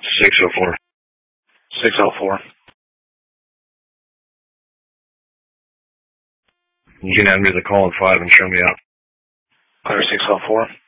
604. 604. You can add me to the call at 5 and show me out. Clear 604.